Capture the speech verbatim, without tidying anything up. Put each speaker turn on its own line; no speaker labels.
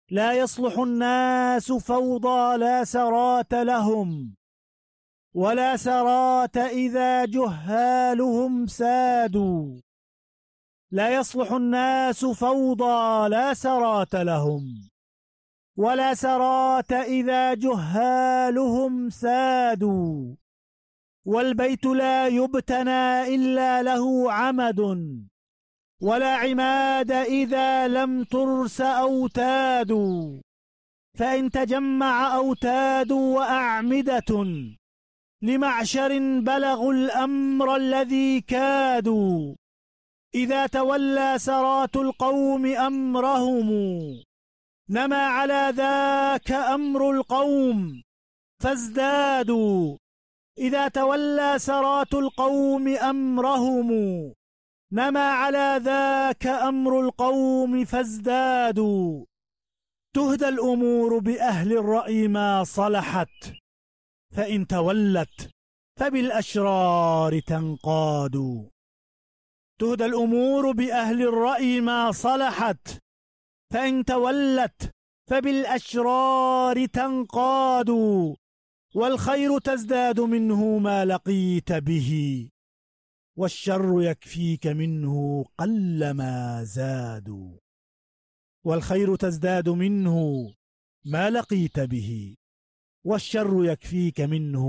لا يصلح الناس فوضى لا سرات لهم، ولا سرات إذا جهالهم سادوا. لا يصلح الناس فوضى لا سرات لهم، ولا سرات إذا جهالهم سادوا. والبيت لا يبتنى إلا له عمد، ولا عماد إذا لم ترس أوتاد. فإن تجمع أوتاد وأعمدة لمعشر بلغوا الأمر الذي كادوا. إذا تولى سرات القوم أمرهم نما على ذاك أمر القوم فازدادوا. إذا تولى سرات القوم أمرهم نما على ذاك أمر القوم فازدادوا. تهدى الأمور بأهل الرأي ما صلحت، فإن تولت فبالأشرار تنقاد. تهدى الأمور بأهل الرأي ما صلحت، فإن تولت فبالأشرار تنقاد. والخير تزداد منه ما لقيت به، والشر يكفيك منه قلما زاد. والخير تزداد منه ما لقيت به، والشر يكفيك منه